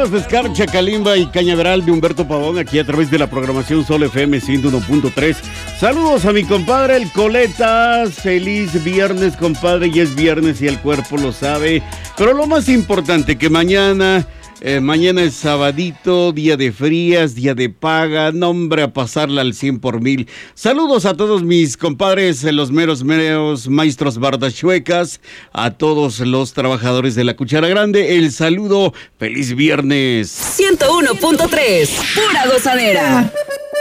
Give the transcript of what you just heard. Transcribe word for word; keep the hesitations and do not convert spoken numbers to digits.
Saludos de Escarcha, Calimba y Cañaveral de Humberto Pavón, aquí a través de la programación Sol F M ciento uno punto tres. Saludos a mi compadre el Coletas. Feliz viernes, compadre. Ya es viernes y el cuerpo lo sabe. Pero lo más importante, que mañana... Eh, mañana es sabadito, día de frías, día de paga, nombre a pasarla al cien por mil. Saludos a todos mis compadres, los meros meros maestros bardachuecas, a todos los trabajadores de la Cuchara Grande, el saludo, feliz viernes. ciento uno punto tres, pura gozadera.